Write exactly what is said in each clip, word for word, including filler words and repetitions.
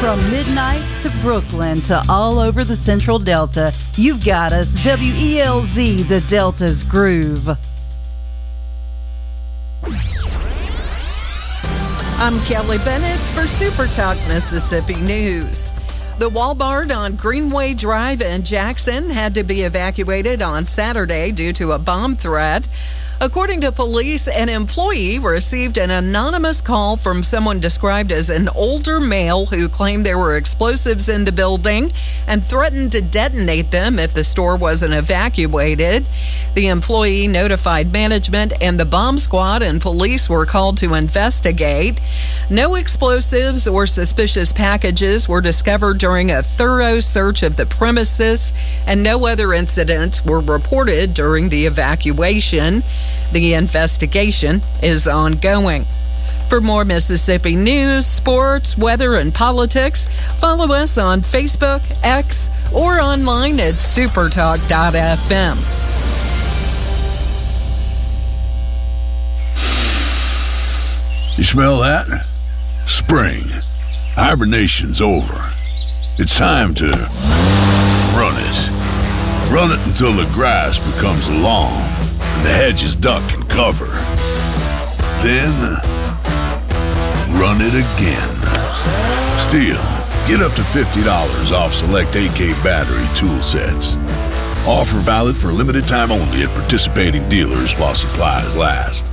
From midnight to Brooklyn to all over the Central Delta, you've got us. W E L Z, the Delta's Groove. I'm Kelly Bennett for Super Talk Mississippi News. The Walmart on Greenway Drive in Jackson had to be evacuated on Saturday due to a bomb threat. According to police, an employee received an anonymous call from someone described as an older male who claimed there were explosives in the building and threatened to detonate them if the store wasn't evacuated. The employee notified management, and the bomb squad and police were called to investigate. No explosives or suspicious packages were discovered during a thorough search of the premises, and no other incidents were reported during the evacuation. The investigation is ongoing. For more Mississippi news, sports, weather, and politics, follow us on Facebook, X, or online at supertalk dot f m. You smell that? Spring. Hibernation's over. It's time to run it. Run it until the grass becomes long and the hedges duck and cover. Then, run it again. Still, get up to fifty dollars off select A K battery tool sets. Offer valid for limited time only at participating dealers while supplies last.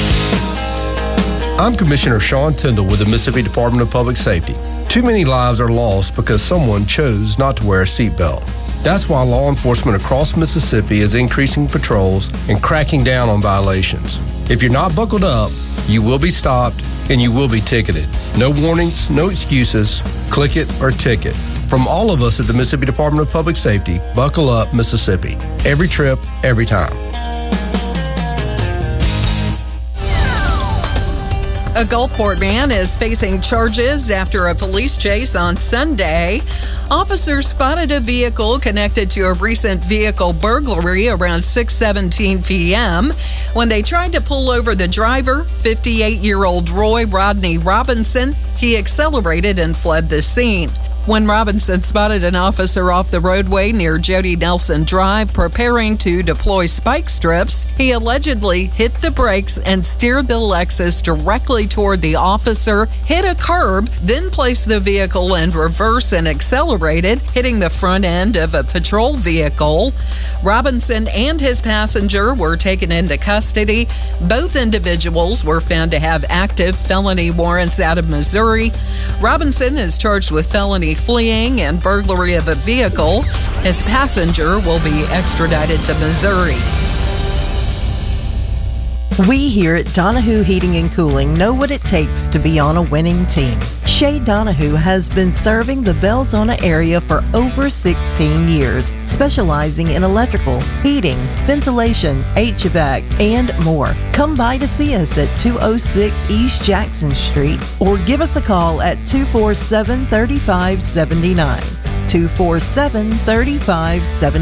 I'm Commissioner Sean Tyndall with the Mississippi Department of Public Safety. Too many lives are lost because someone chose not to wear a seatbelt. That's why law enforcement across Mississippi is increasing patrols and cracking down on violations. If you're not buckled up, you will be stopped and you will be ticketed. No warnings, no excuses. Click it or ticket. From all of us at the Mississippi Department of Public Safety, buckle up, Mississippi. Every trip, every time. A Gulfport man is facing charges after a police chase on Sunday. Officers spotted a vehicle connected to a recent vehicle burglary around six seventeen p.m. When they tried to pull over the driver, fifty-eight-year-old Roy Rodney Robinson, he accelerated and fled the scene. When Robinson spotted an officer off the roadway near Jody Nelson Drive preparing to deploy spike strips, he allegedly hit the brakes and steered the Lexus directly toward the officer, hit a curb, then placed the vehicle in reverse and accelerated, hitting the front end of a patrol vehicle. Robinson and his passenger were taken into custody. Both individuals were found to have active felony warrants out of Missouri. Robinson is charged with felony fleeing and burglary of a vehicle. His passenger will be extradited to Missouri. We here at Donahue Heating and Cooling know what it takes to be on a winning team. Shay Donahue has been serving the Belzona area for over sixteen years, specializing in electrical, heating, ventilation, H V A C, and more. Come by to see us at two oh six East Jackson Street or give us a call at two four seven, three five seven nine. two four seven, three five seven